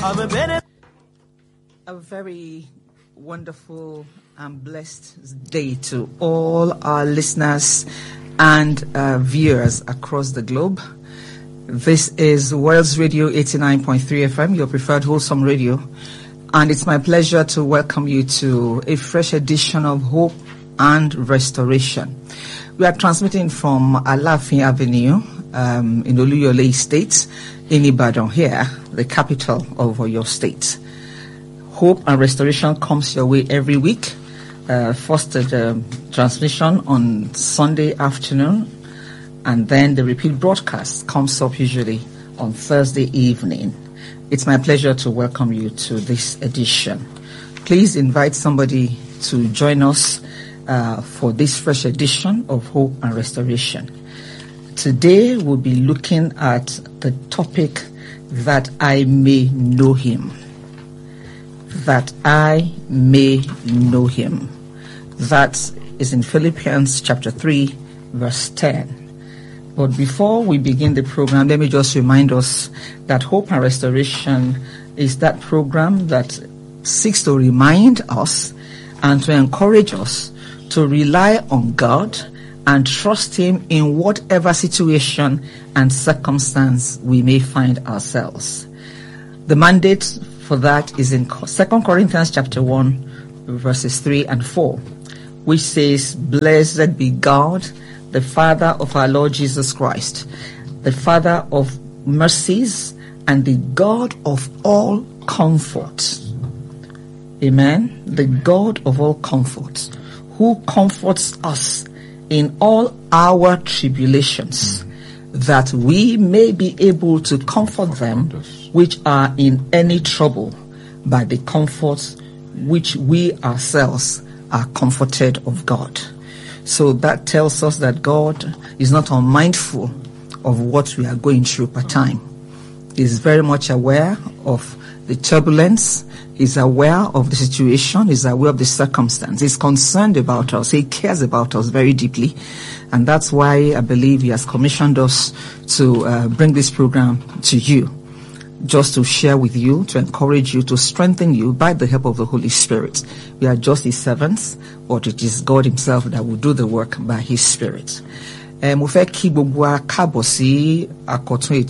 A very wonderful and blessed day to all our listeners and viewers across the globe. This is World's Radio 89.3 FM, your preferred wholesome radio. And it's my pleasure to welcome you to a fresh edition of Hope and Restoration. We are transmitting from Alafin Avenue in Oluyole Estate in Ibadan here, the capital of your state. Hope and Restoration comes your way every week. First transmission on Sunday afternoon, and then the repeat broadcast comes up usually on Thursday evening. It's my pleasure to welcome you to this edition. Please invite somebody to join us for this fresh edition of Hope and Restoration. Today we'll be looking at the topic, that I may know him. That I may know him. That is in Philippians chapter 3, verse 10. But before we begin the program, let me just remind us that Hope and Restoration is that program that seeks to remind us and to encourage us to rely on God and trust Him in whatever situation and circumstance we may find ourselves. The mandate for that is in 2 Corinthians chapter 1, verses 3 and 4, which says, "Blessed be God, the Father of our Lord Jesus Christ, the Father of mercies and the God of all comfort." Amen. The God of all comfort, who comforts us in all our tribulations, that we may be able to comfort them which are in any trouble by the comfort which we ourselves are comforted of God. So that tells us that God is not unmindful of what we are going through per time. He is very much aware of the turbulence. He's aware of the situation. He's aware of the circumstance. He's concerned about us. He cares about us very deeply. And that's why I believe He has commissioned us to bring this program to you, just to share with you, to encourage you, to strengthen you by the help of the Holy Spirit. We are just His servants, but it is God Himself that will do the work by His Spirit. Mo fẹ́ kí gbogbo wa káàbọ̀ sí àkọ́tún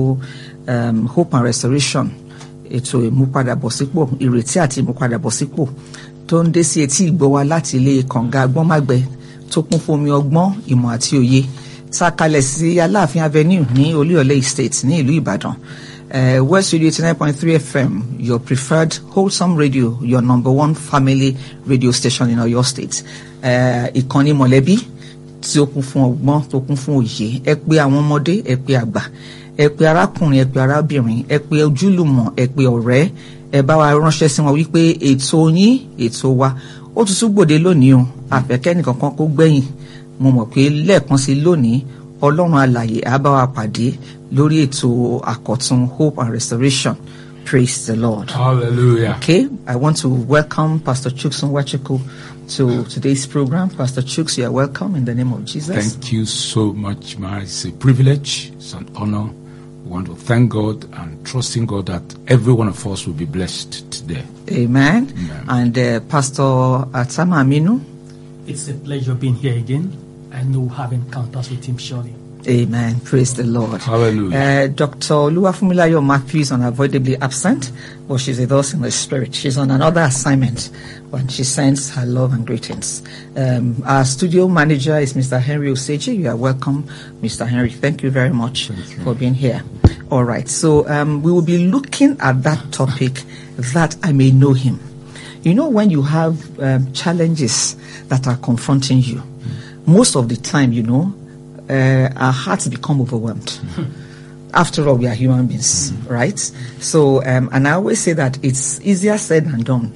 ètò Hope and Restoration, ètò ìmúpadàbọ̀sípò, ìrètí àti ìmúpadàbọ̀sípò tó ń dé sí etí ìgbọ́ wa láti ilé kànga agbọ́nmágbẹ tó kún fún omi ọgbọ́n, ìmọ̀ àti òye, tá a kalẹ̀ sí Aláàfin Avenue ní Olúyọ̀lé Estate ní ìlú Ìbàdàn. West Radio 89.3 FM, your preferred wholesome radio, your number one family radio station in Oyo State. Ìkànnì mọ̀lẹ́bí tí ó kún fún ọgbọ́n, tó kún fún òye. Ẹ pé àwọn ọmọdé, ẹ pé àgbà, ẹ pé arákùnrin, ẹ pé arábìnrin, ẹ pé ojúlùmọ̀, ẹ pé ọ̀rẹ́. Ẹ bá wa ránṣẹ́ sí wọn wípé ètò yín, ètò wa, ó tún gbòde lónìí o. Àfẹ́kẹ́ nìkankan kó gbẹ̀yìn. Mo mọ̀ pé lẹ́ẹ̀kan sí lónìí, Ọlọ́run alààyè á bá wa pàdé lórí ètò àkọ́tún Hope and Restoration. Praise the Lord. Hallelujah. Okay, I want to welcome Pastor Chuks Nwachukwu to today's program. Pastor Chuks, you are welcome in the name of Jesus. Thank you so much, Ma. It's a privilege. It's an honor. We want to thank God and trusting God that every one of us will be blessed today. Amen. And Pastor Atama Aminu. It's a pleasure being here again. I know we'll have encounters with Him surely. Amen. Praise the Lord. Hallelujah. Dr. Oluwafunmilayo Matthew is unavoidably absent, but she's with us in the spirit. She's on another assignment, but she sends her love and greetings. Our studio manager is Mr. Henry Oseji. You are welcome, Mr. Henry. Thank you very much for being here. All right. So we will be looking at that topic, that I may know him. You know, when you have challenges that are confronting you, most of the time, you know, our hearts become overwhelmed. After all, we are human beings, right? So, and I always say that it's easier said than done.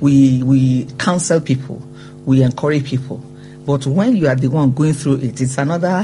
We counsel people, we encourage people, but when you are the one going through it, it's another,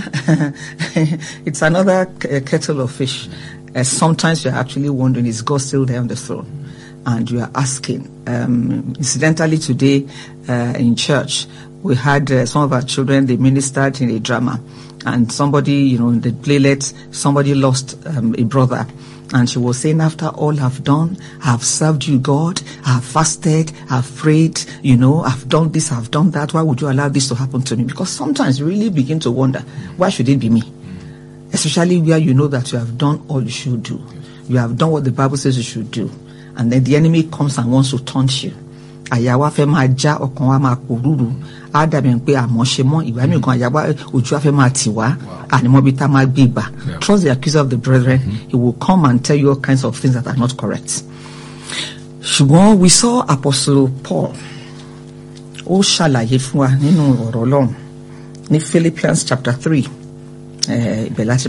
it's another kettle of fish. Sometimes you're actually wondering, is God still there on the throne? And you are asking. Incidentally, today in church, we had some of our children, they ministered in a drama. And somebody, you know, in the playlet, somebody lost a brother. And she was saying, after all I've done, I've served you, God. I've fasted, I've prayed, I've done this, I've done that. Why would you allow this to happen to me? Because sometimes you really begin to wonder, why should it be me? Especially where you know that you have done all you should do. You have done what the Bible says you should do. And then the enemy comes and wants to taunt you. Àyàwá fẹ́ máa já, ọkàn wa máa pòrúurú. Á dàbí pé àmọ́ ṣe mọ́, ìgbà míì kan àyàwá ojú wa fẹ́ máa tì wá. Ànímọ́ bí tá máa gbé ìgbà. Trust the accuser of the brethren. He will come and tell you all kinds of things that are not correct. Ṣùgbọ́n we saw Apostle Paul. Ó ṣàlàyé fún wa nínú ọ̀rọ̀ Ọlọ́run ní Philippians chapter 3. Ibẹ̀ láti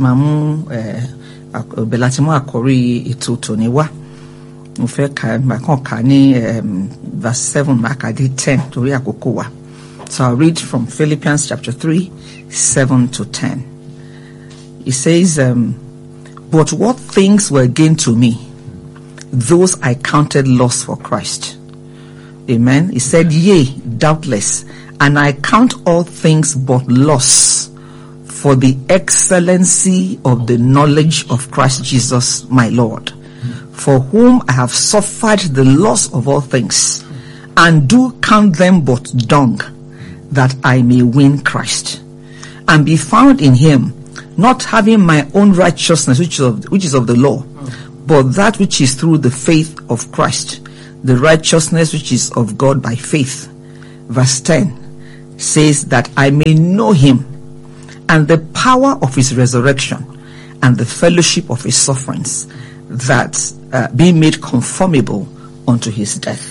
mú àkọ́rí ètò tòní wá. Mo fẹ́ kà ní verse 7 máa kà dé 10 torí àkókò wa. So I'll read from Philippians chapter 3, 7 to 10. It says, but what things were gained to me, those I counted loss for Christ. Amen. He said, yea, doubtless, and I count all things but loss for the excellency of the knowledge of Christ Jesus my Lord, for whom I have suffered the loss of all things, and do count them but dung, that I may win Christ, and be found in him, not having my own righteousness, which is of the law, but that which is through the faith of Christ, the righteousness which is of God by faith. Verse 10 says that I may know him, and the power of his resurrection, and the fellowship of his sufferings, that be made conformable unto his death.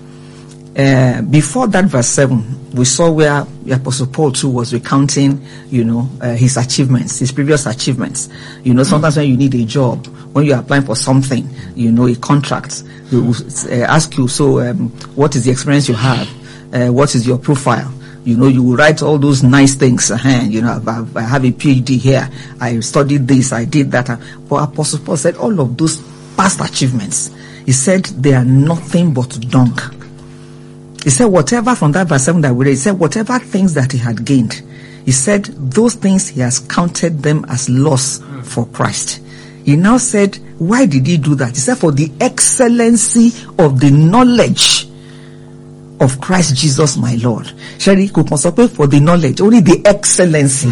Before that verse 7, we saw where the Apostle Paul too was recounting, his achievements, his previous achievements. Sometimes when you need a job, when you're applying for something, a contract, they will ask you, so what is the experience you have? What is your profile? You will write all those nice things. I have a PhD here. I studied this. I did that. But Apostle Paul said all of those past achievements, he said they are nothing but dung. He said whatever, from that verse 7 that we read, he said whatever things that he had gained, he said those things he has counted them as loss for Christ. He now said, why did he do that? He said for the excellency of the knowledge of Christ Jesus my Lord. Sherry, for the knowledge, only the excellency.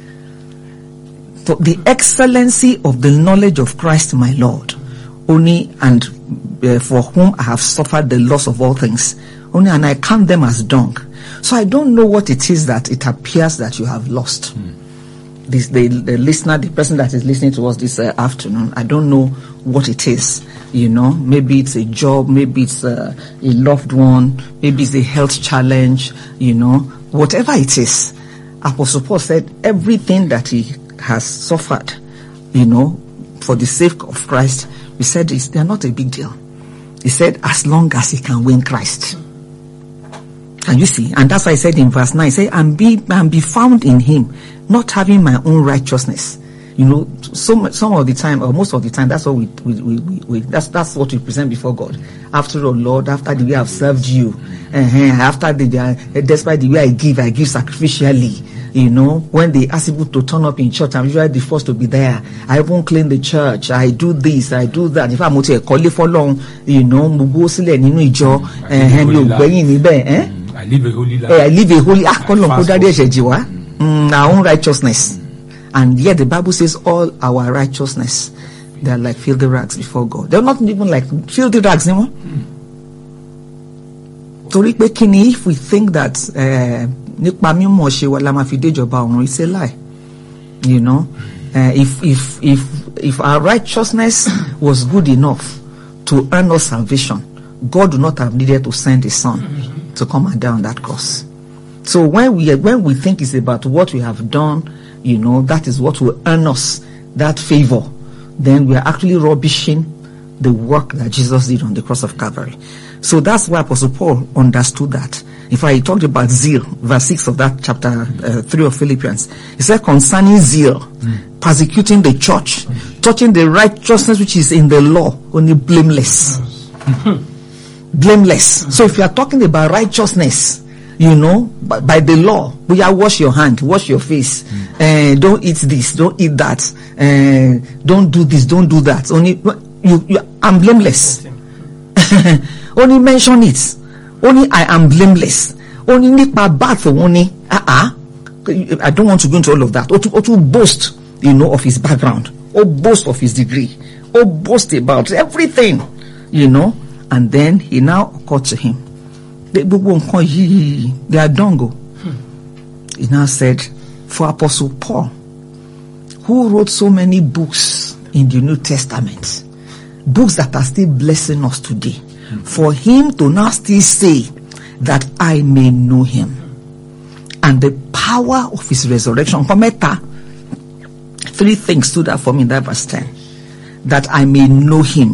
For the excellency of the knowledge of Christ my Lord. Only, and for whom I have suffered the loss of all things. Only, and I count them as dung. So I don't know what it is that it appears that you have lost. The listener, the person that is listening to us this afternoon, I don't know what it is. Maybe it's a job, maybe it's a loved one, maybe it's a health challenge, whatever it is. Apostle Paul said everything that he has suffered, for the sake of Christ, he said they're not a big deal. He said as long as he can win Christ. And you see, and that's why I said in verse 9, he said, and be found in him, not having my own righteousness. Some of the time, or most of the time, that's what that's what we present before God. After all, Lord, after the way I've served you, after despite the way I give sacrificially, when they ask people to turn up in church, I'm usually the first to be there. I won't clean the church. I do this, I do that. If I'm not a colleague for long, I live a holy life. Our own righteousness. And yet the Bible says all our righteousness, they are like filthy rags before God. They're not even like filthy rags anymore. If we think that it's a lie. If our righteousness was good enough to earn us salvation, God would not have needed to send his son to come and die on that cross. So when we think it's about what we have done, that is what will earn us that favor, then we are actually rubbishing the work that Jesus did on the cross of Calvary. So that's why Apostle Paul understood that. In fact, he talked about zeal, verse 6 of that chapter 3 of Philippians. He said concerning zeal, persecuting the church, touching the righteousness which is in the law, only blameless. Blameless. So if you are talking about righteousness, by the law, we are wash your hand, wash your face, don't eat this, don't eat that, don't do this, don't do that. Only I'm blameless. Only mention it. Only I am blameless. Only nipa bath only. I don't want to go into all of that. Or to boast, of his background. Or boast of his degree. Or boast about everything. And then he now occurred to him. They are dongo. He now said, for Apostle Paul, who wrote so many books in the New Testament, books that are still blessing us today, for him to now still say that I may know him and the power of his resurrection. Three things stood out for me in that verse 10. That I may know him.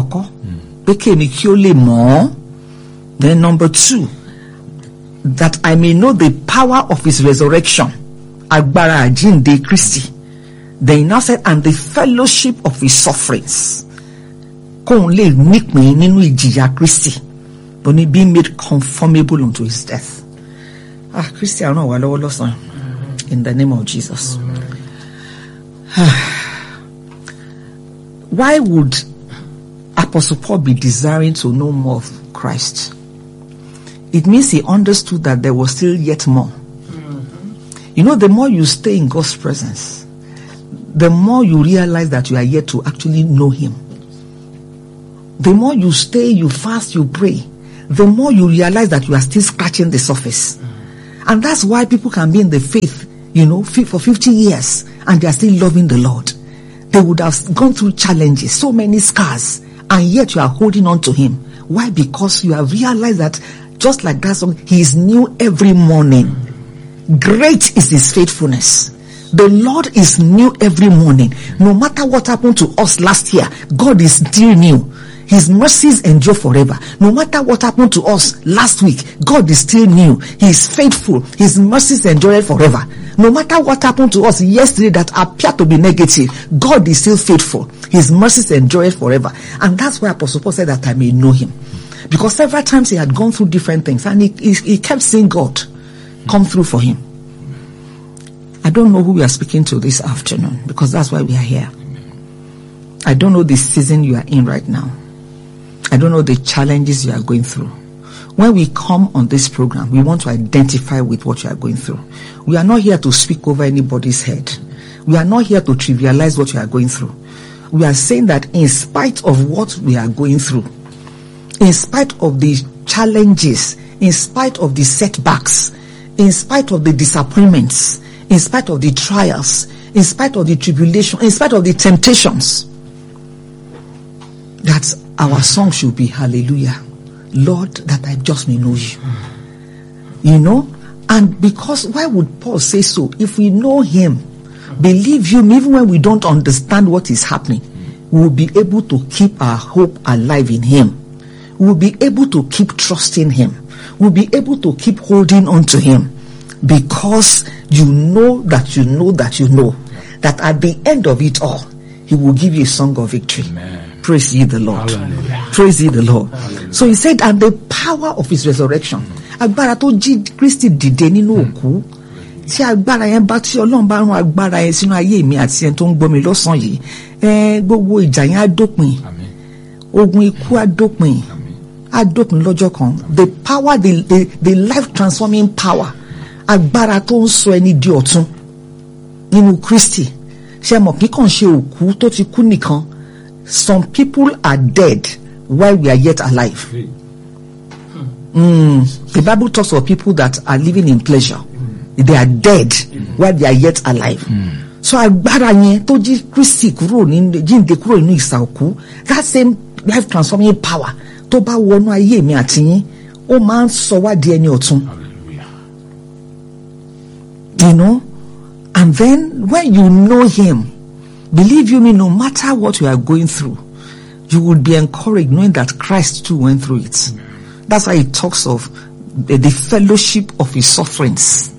Then number 2, that I may know the power of his resurrection. Agbára àjíǹde Kristi. Then he now said, and the fellowship of his sufferings. Kóun lè nípìn nínú ìjìyà Kristi. Only being made conformable unto his death. Kristi àrùn wà lọ́wọ́ lọ́sàn. In the name of Jesus. Why would Apostle Paul be desiring to know more of Christ? It means he understood that there was still yet more. The more you stay in God's presence, the more you realize that you are yet to actually know him. The more you stay, you fast, you pray, the more you realize that you are still scratching the surface. And that's why people can be in the faith, for 50 years and they are still loving the Lord. They would have gone through challenges, so many scars, and yet you are holding on to him. Why? Because you have realized that just like that song, he is new every morning. Great is his faithfulness. The Lord is new every morning. No matter what happened to us last year, God is still new. His mercies endure forever. No matter what happened to us last week, God is still new. He is faithful. His mercies endure forever. No matter what happened to us yesterday that appeared to be negative, God is still faithful. His mercies endure forever. And that's why Apostle Paul said that I may know him. Because several times he had gone through different things and he kept seeing God come through for him. I don't know who we are speaking to this afternoon, because that's why we are here. I don't know the season you are in right now. I don't know the challenges you are going through. When we come on this program, we want to identify with what you are going through. We are not here to speak over anybody's head. We are not here to trivialize what you are going through. We are saying that in spite of what we are going through, in spite of the challenges, in spite of the setbacks, in spite of the disappointments, in spite of the trials, in spite of the tribulation, in spite of the temptations, that our song should be hallelujah. Lord, that I just may know you. And because, why would Paul say so? If we know him, believe him, even when we don't understand what is happening, we will be able to keep our hope alive in him. We will be able to keep trusting him. We'll be able to keep holding on to him. Because you know that you know that you know that at the end of it all, he will give you a song of victory. Amen. Praise ye the Lord. Hallelujah. Praise ye the Lord. Hallelujah. So he said, and the power of his resurrection. Agbára tó jí Kristi dìde nínú òkú. Tí agbára yẹn bá tí Ọlọ́run bá rán agbára yẹn sínú ayé mi àti ẹni tó ń gbọ́ mi lọ́sàn yìí, gbogbo ìjà yẹn á dópin. Ogun ikú á dópin. Á dópin lọ́jọ́ kan. The power, the life transforming power. Agbára tó ń sọ ẹni di ọ̀tun nínú Kristi. Ṣé mọ̀ kí kàn ṣe òkú tó ti kú nìkan. Some people are dead while we are yet alive. The Bible talks of people that are living in pleasure. They are dead while they are yet alive. So agbára yẹn tó jí Kristi jíǹde kúrò nínú ìsà òkú, that same life transforming power tó bá wọnú ayé mi àti yín, ó máa ń sọ wá di ẹni ọ̀tun. And then when you know him, believe you me, no matter what you are going through, you will be encouraged knowing that Christ too went through it. That's why he talks of the fellowship of his sufferings.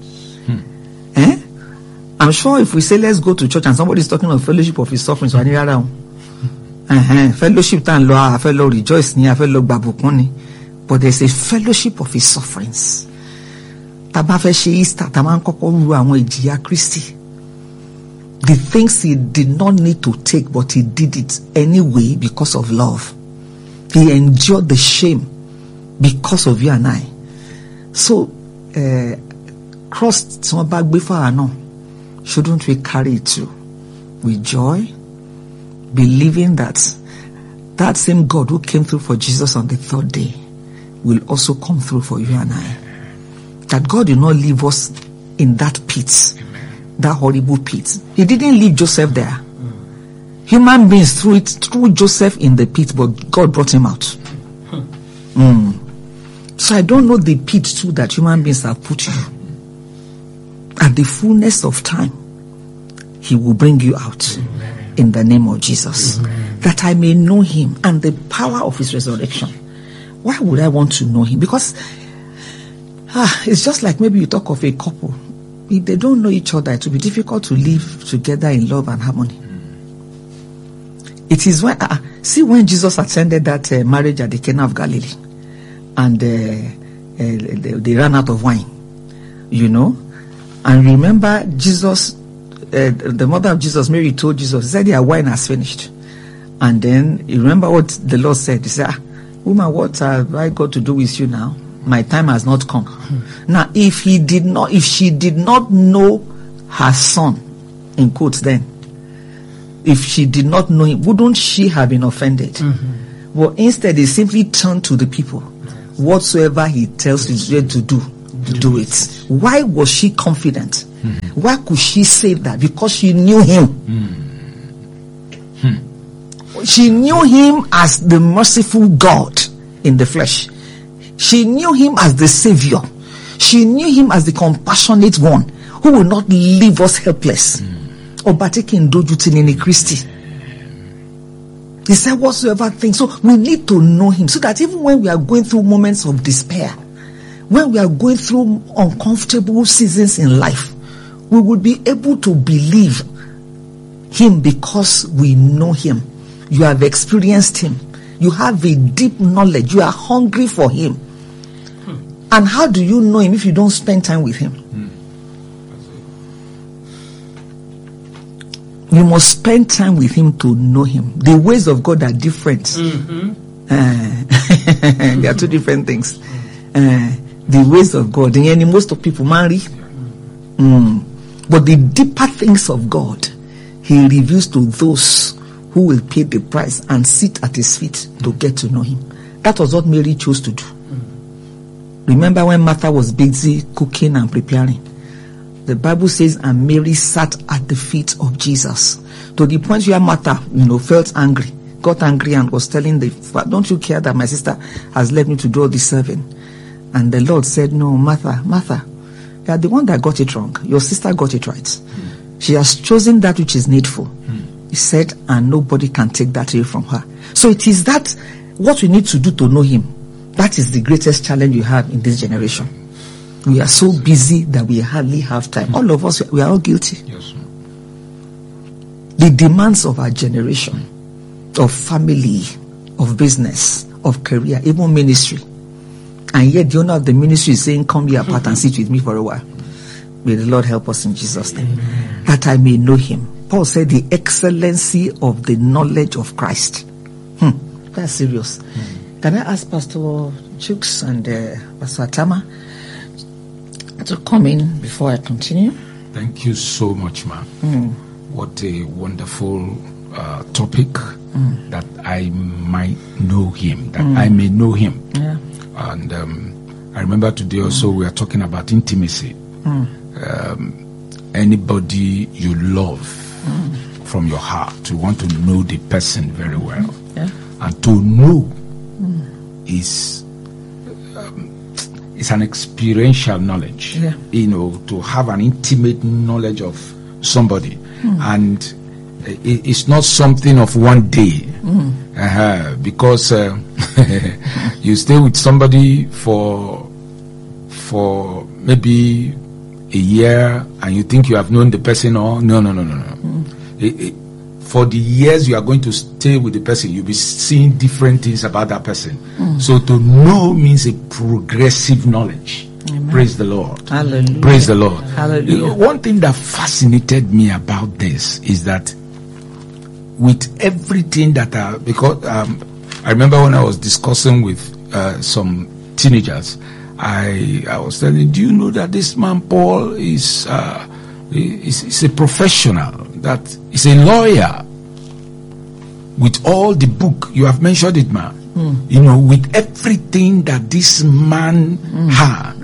I'm sure if we say let's go to church and somebody is talking of fellowship of his sufferings, fellowship tan lo fellow rejoice ni fellow gbàbùkún ni, but there's a fellowship of his sufferings. Tá bá fẹ́ ṣe Easter, tá máa ń kọ́kọ́ ru àwọn ìjìyà Kristi. The things he did not need to take, but he did it anyway because of love. He endured the shame because of you and I. So, cross some back before no. Shouldn't we carry it too? With joy, believing that that same God who came through for Jesus on the third day will also come through for you and I. That God will not leave us in that pit, that horrible pit. He didn't leave Joseph there. Human beings threw Joseph in the pit, but God brought him out. So I don't know the pit too that human beings have put you. At the fullness of time, he will bring you out. Amen. In the name of Jesus. Amen. That I may know him and the power of his resurrection. Why would I want to know him? Because it's just like maybe you talk of a couple. If they don't know each other, it will be difficult to live together in love and harmony. It is when, see when Jesus attended that marriage at the Cana of Galilee, and they ran out of wine, you know. And remember, Jesus, the mother of Jesus, Mary, told Jesus, he said, their wine has finished. And then you remember what the Lord said. He said, woman, what have I got to do with you now? My time has not come. Now, if she did not know her son, in quotes then, if she did not know him, wouldn't she have been offended? Well, instead, they simply turned to the people. Whatsoever he tells you to do it. Why was she confident? Why could she say that? Because she knew him. She knew him as the merciful God in the flesh. She knew him as the Savior. She knew him as the compassionate one who will not leave us helpless. Obateki Ndojutinini Christi. He said whatsoever things. So we need to know him so that even when we are going through moments of despair, when we are going through uncomfortable seasons in life, we will be able to believe him because we know him. You have experienced him. You have a deep knowledge. You are hungry for him. And how do you know him if you don't spend time with him? You must spend time with him to know him. The ways of God are different. They are two different things. The ways of God. And most of people marry. But the deeper things of God, he reveals to those who will pay the price and sit at his feet to get to know him. That was what Mary chose to do. Remember when Martha was busy cooking and preparing? The Bible says, and Mary sat at the feet of Jesus. To the point where Martha, felt angry, got angry and was telling don't you care that my sister has left me to do all this serving? And the Lord said, no, Martha, you are the one that got it wrong. Your sister got it right. She has chosen that which is needful. He said, and nobody can take that away from her. So it is that what we need to do to know him. That is the greatest challenge you have in this generation. We are so busy that we hardly have time. All of us, we are all guilty. Yes. The demands of our generation, of family, of business, of career, even ministry. And yet the owner of the ministry is saying, come here apart and sit with me for a while. May the Lord help us in Jesus' name. Amen. That I may know him. Paul said the excellency of the knowledge of Christ. That's serious. Can I ask Pastor Chooks and Pastor Atama to come in before I continue? Thank you so much, ma'am. What a wonderful topic, that I might know him, that I may know him. Yeah. And I remember today also we are talking about intimacy. Anybody you love from your heart, you want to know the person very well. Yeah. And to know is an experiential knowledge. Yeah. To have an intimate knowledge of somebody. And it's not something of one day. Because you stay with somebody for maybe a year and you think you have known the person, or no. For the years you are going to stay with the person, you'll be seeing different things about that person. So to know means a progressive knowledge. Amen. Praise the Lord. Hallelujah. Praise the Lord. Hallelujah. You know, one thing that fascinated me about this is that with everything that because I remember when I was discussing with some teenagers, I was telling, do you know that this man Paul is a professional, that is a lawyer with all the book, you have mentioned it, man. You know, with everything that this man had,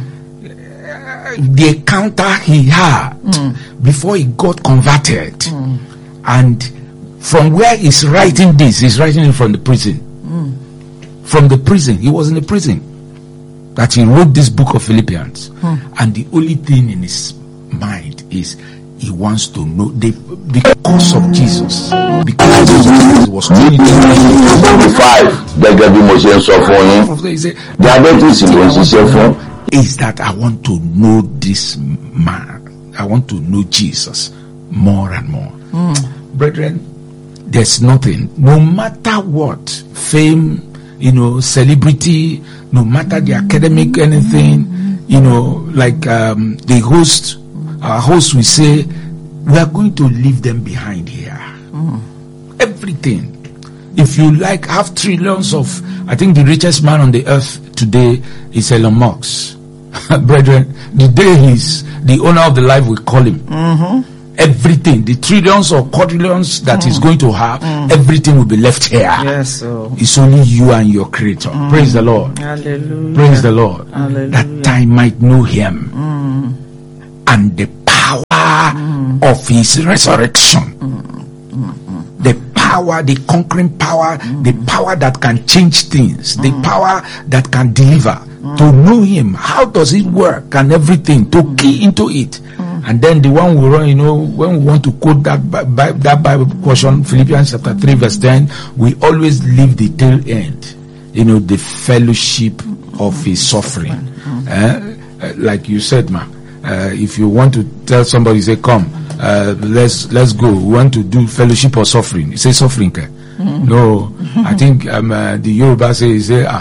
the encounter he had before he got converted, and from where he's writing this, he's writing it from the prison. From the prison, he was in the prison that he wrote this book of Philippians, and the only thing in his mind is he wants to know because of Jesus, because Jesus was going to 5 gẹ́gẹ́ bí mo ṣe ń sọ fún yín, diabetes ló ń ṣiṣẹ́ fún. Is that I want to know this man. I want to know Jesus more and more. Brethren, there's nothing, no matter what, fame, you know, celebrity, no matter the academic anything, you know, like the host, our host will say, we are going to leave them behind here. Everything. If you like, have trillions of, I think the richest man on the earth today is Elon Musk. Brethren, the day he's the owner of the life, we call him. Everything, the trillions or quadrillions that he's going to have, everything will be left here. Yes, so. It's only you and your Creator. Praise the Lord. Hallelujah. Praise the Lord. Hallelujah. That I might know him and the power of his resurrection. The power, the conquering power, the power that can change things, the power that can deliver. To know him, how does it work and everything, to key into it. And then the one we run, you know, when we want to quote that Bible portion, Philippians chapter 3 verse 10, we always leave the tail end, you know, the fellowship of his suffering. Like you said, man, if you want to tell somebody, say, come, let's go, we want to do fellowship or suffering. You say suffering, okay? No, I think the Yoruba say,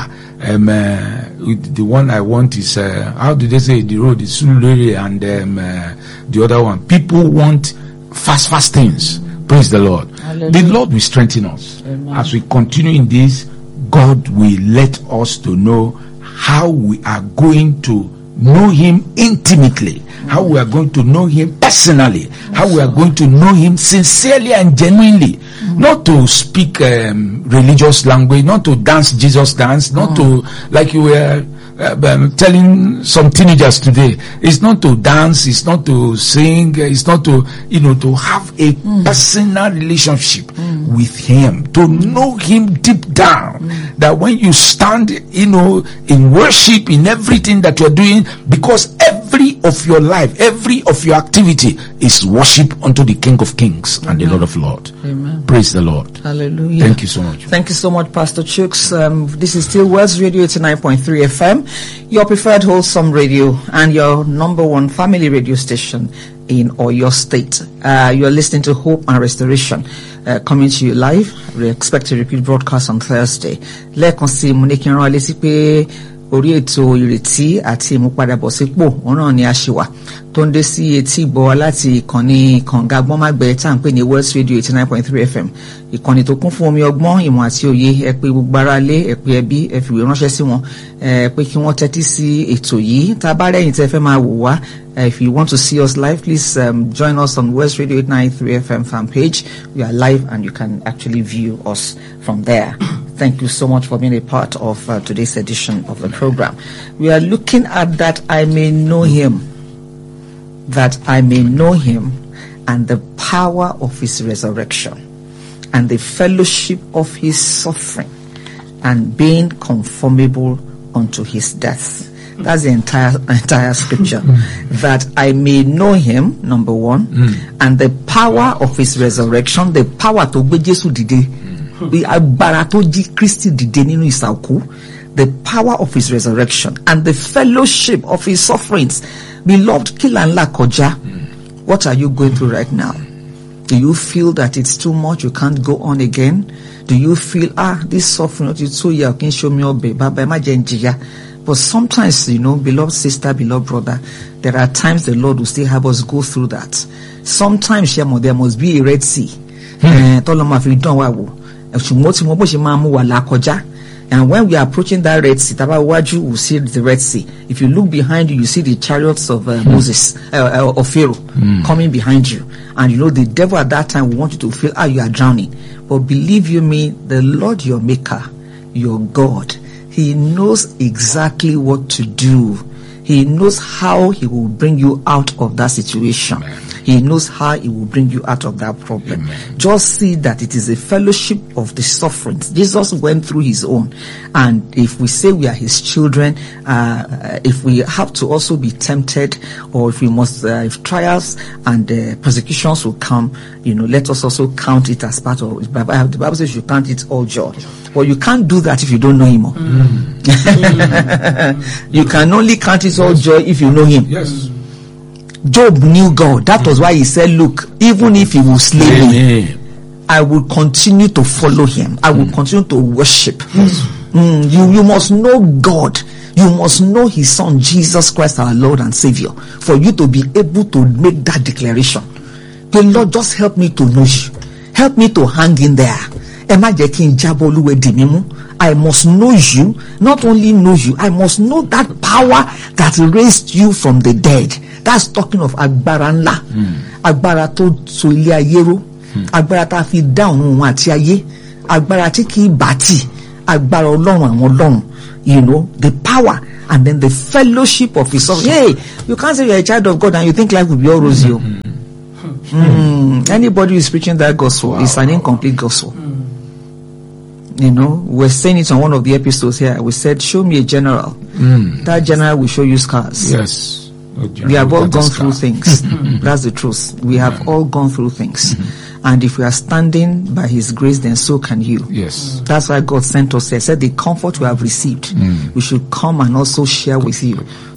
the one I want is how do they say the road is Suluri, and the other one, people want fast things. Praise the Lord. Hallelujah. The Lord will strengthen us. Amen. As we continue in this, God will let us to know how we are going to know him intimately, how we are going to know him personally, how we are going to know him sincerely and genuinely, not to speak religious language, not to dance Jesus dance, not to, like you were telling some teenagers today, it's not to dance, it's not to sing, it's not to, you know, to have a personal relationship with him, to know him deep down, that when you stand, you know, in worship, in everything that you're doing, because every of your life, every of your activity is worship unto the King of Kings and the Lord of Lords. Amen. Praise the Lord. Hallelujah. Thank you so much. Thank you so much, Pastor Chooks. This is still Wells Radio 89.3 FM, your preferred wholesome radio and your number one family radio station in Oyo State. You are listening to Hope and Restoration, coming to you live. We expect a repeat broadcast on Thursday. Lẹ́ẹ̀kan sí mo ní kí n rán létí pé orí ètò ìrètí àti ìmúpadàbọ̀sípò òun náà ni a ṣe wà tó ń dé sí etí ìgbọ́ wa láti ìkànnì kànga gbọ́nmágbẹ́ tá à ń pè ní Wells Radio 89.3 FM, ìkànnì tó kún fún omi ọgbọ́n, ìmọ̀ àti òye. Ẹ pè gbogbo ara lé, ẹ pè ẹbí, ẹ fìwé ránṣẹ́ sí wọn, pé kí wọ́n tẹ́tí sí ètò yìí. Tá a bá rẹ́yìn tẹ́ fẹ́ máa wò wá, if you want to see us live, please join us on Wells Radio 893 FM fan page. We are live and you can actually view us from there. Thank you so much for being a part of today's edition of the program. We are looking at that I may know him, that I may know him and the power of his resurrection and the fellowship of his suffering and being conformable unto his death. That's the entire scripture. That I may know him, number one, and the power of his resurrection, the power to gbé Jésù dìde, agbára tó jí Kristi dìde nínú ìsàòkú, the power of his resurrection and the fellowship of his sufferings. Beloved, kí là ń là kọjá? What are you going through right now? Do you feel that it's too much, you can't go on again? Do you feel, this suffering, it's so you can show me obe, baba, ẹ má jẹ́ n jìyà. But sometimes, beloved sister, beloved brother, there are times the Lord will still have us go through that. Sometimes there must be a Red Sea. And when we are approaching that Red Sea, you will see the Red Sea. If you look behind you, you see the chariots of Moses, of Pharaoh, coming behind you. And the devil at that time will want you to feel, you are drowning. But believe you me, the Lord your Maker, your God, He knows exactly what to do. He knows how He will bring you out of that situation. Amen. He knows how He will bring you out of that problem. Amen. Just see that it is a fellowship of the sufferings. Jesus went through His own. And if we say we are His children, if we have to also be tempted, or if we must, if trials and persecutions will come, let us also count it as part of it. The Bible says you count it all joy. But you can't do that if you don't know Him. You can only count it all joy if you know Him. Yes. Job knew God. That was why he said, look, even if He will slay me, I will continue to follow Him. I will continue to worship. You must know God. You must know His Son, Jesus Christ, our Lord and Savior, for you to be able to make that declaration. The Lord, just help me to know You. Help me to hang in there. I must know You. Not only know You, I must know that power that raised You from the dead. That's talking of agbára ńlá. Agbára tó so ilé ayé ró. Agbára tá fi down ohun àti ayé. Agbára tí kì í bàtì. Agbára Ọlọ́run àwọn Ọlọ́run. The power and then the fellowship of His Son. Hey, you can't say you're a child of God and you think life will be all rosy. Anybody who is preaching that gospel is an incomplete gospel. We're saying it on one of the episodes here. We said, show me a general. That general will show you scars. Yes. We have all gone through things. That's the truth. We have all gone through things. And if we are standing by His grace, then so can you. Yes. That's why God sent us here. He said, the comfort we have received, we should come and also share with you.